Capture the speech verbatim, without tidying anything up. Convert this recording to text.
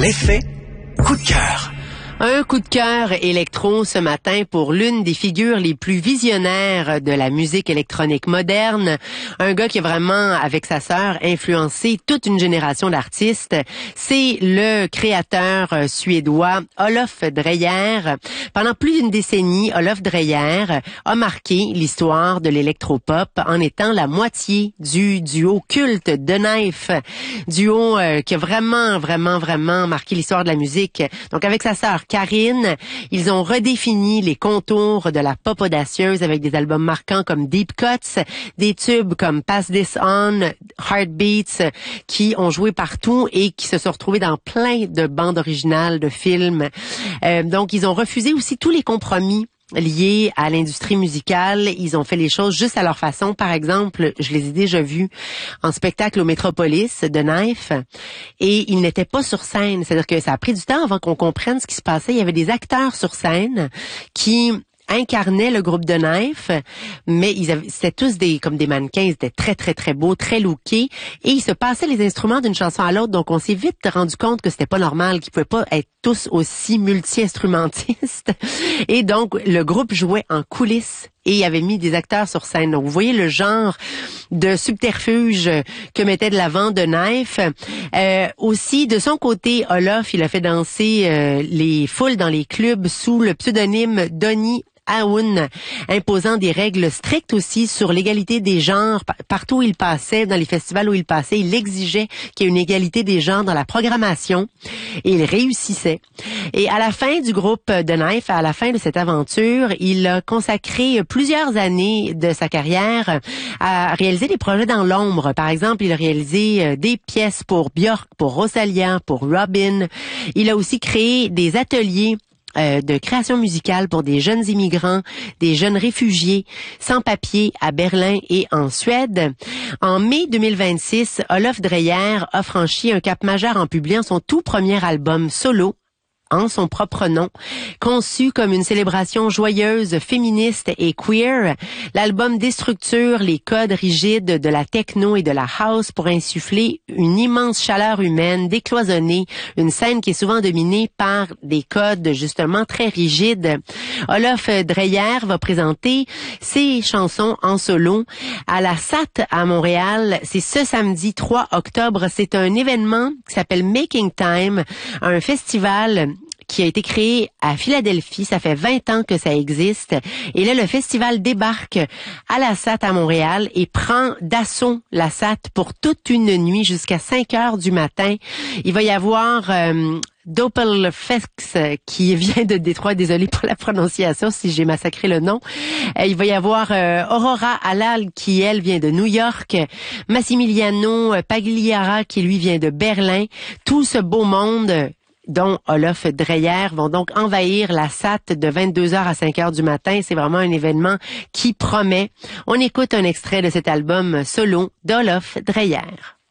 L'effet coup de cœur. Un coup de cœur électro ce matin pour l'une des figures les plus visionnaires de la musique électronique moderne. Un gars qui a vraiment, avec sa sœur, influencé toute une génération d'artistes. C'est le créateur suédois Olof Dreyer. Pendant plus d'une décennie, Olof Dreyer a marqué l'histoire de l'électropop en étant la moitié du duo culte The Knife. Duo euh, qui a vraiment, vraiment, vraiment marqué l'histoire de la musique. Donc avec sa sœur Karine, ils ont redéfini les contours de la pop audacieuse avec des albums marquants comme Deep Cuts, des tubes comme Pass This On, Heartbeats, qui ont joué partout et qui se sont retrouvés dans plein de bandes originales de films. Euh, donc, ils ont refusé aussi tous les compromis liés à l'industrie musicale. Ils ont fait les choses juste à leur façon. Par exemple, je les ai déjà vus en spectacle au Metropolis de Knife et ils n'étaient pas sur scène. C'est-à-dire que ça a pris du temps avant qu'on comprenne ce qui se passait. Il y avait des acteurs sur scène qui incarnaient le groupe de Knife, mais ils avaient, c'était tous des comme des mannequins, ils étaient très très très beaux, très lookés, et ils se passaient les instruments d'une chanson à l'autre, donc on s'est vite rendu compte que c'était pas normal, qu'ils pouvaient pas être tous aussi multi-instrumentistes, et donc le groupe jouait en coulisses et il avait mis des acteurs sur scène. Donc vous voyez le genre de subterfuge que mettait de l'avant de Knife. Euh, aussi, de son côté, Olof, il a fait danser euh, les foules dans les clubs sous le pseudonyme Donny Aoun, imposant des règles strictes aussi sur l'égalité des genres. Partout où il passait, dans les festivals où il passait, il exigeait qu'il y ait une égalité des genres dans la programmation et il réussissait. Et à la fin du groupe de Knife, à la fin de cette aventure, il a consacré plusieurs années de sa carrière à réaliser des projets dans l'ombre. Par exemple, il a réalisé des pièces pour Björk, pour Rosalia, pour Robin. Il a aussi créé des ateliers Euh, de création musicale pour des jeunes immigrants, des jeunes réfugiés sans papier à Berlin et en Suède. En mai deux mille vingt-six, Olof Dreyer a franchi un cap majeur en publiant son tout premier album solo, en son propre nom, conçu comme une célébration joyeuse, féministe et queer. L'album déstructure les codes rigides de la techno et de la house pour insuffler une immense chaleur humaine, décloisonnée, une scène qui est souvent dominée par des codes justement très rigides. Olof Dreyer va présenter ses chansons en solo à la S A T à Montréal. C'est ce samedi trois octobre. C'est un événement qui s'appelle Making Time, un festival qui a été créé à Philadelphie. Ça fait vingt ans que ça existe. Et là, le festival débarque à la S A T à Montréal et prend d'assaut la S A T pour toute une nuit jusqu'à cinq heures du matin. Il va y avoir euh, Doppelfex qui vient de Détroit. Désolé pour la prononciation si j'ai massacré le nom. Euh, il va y avoir euh, Aurora Halal qui, elle, vient de New York. Massimiliano Pagliara qui, lui, vient de Berlin. Tout ce beau monde dont Olof Dreyer vont donc envahir la S A T de vingt-deux heures à cinq heures du matin. C'est vraiment un événement qui promet. On écoute un extrait de cet album solo d'Olof Dreyer.